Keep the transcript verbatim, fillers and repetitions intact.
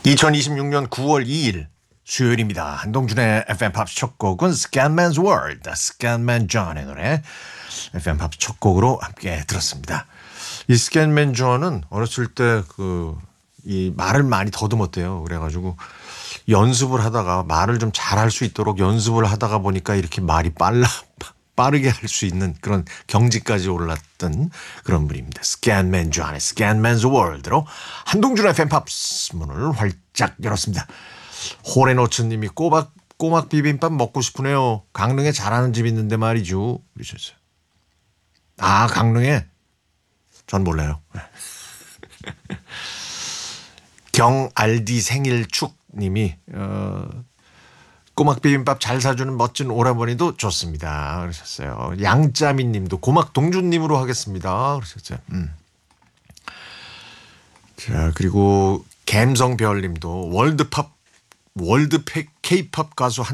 이천이십육 년 구월 이일 수요일입니다. 한동준의 에프엠 팝스 첫 곡은 Scanman's World, Scanman John의 노래 에프엠 팝스 첫 곡으로 함께 들었습니다. 이 Scanman John은 어렸을 때 그 이 말을 많이 더듬었대요. 그래가지고 연습을 하다가 말을 좀 잘할 수 있도록 연습을 하다가 보니까 이렇게 말이 빨라 빠르게 할 수 있는 그런 경지까지 올랐던 그런 분입니다. Scanman John의 Scanman's World로 한동준의 에프엠 팝스 문을 활짝 열었습니다. 호레노츠님이 꼬박 꼬막 비빔밥 먹고 싶으네요. 강릉에 잘하는 집 있는데 말이죠. 그러셨어요. 아, 강릉에? 전 몰라요. 경알디 생일축님이 어, 꼬막 비빔밥 잘 사주는 멋진 오라버니도 좋습니다. 그러셨어요. 양짜미님도 꼬막 동준님으로 하겠습니다. 그러셨어요. 음. 자, 그리고 갬성별님도 월드팝 월드 케이팝 가수 한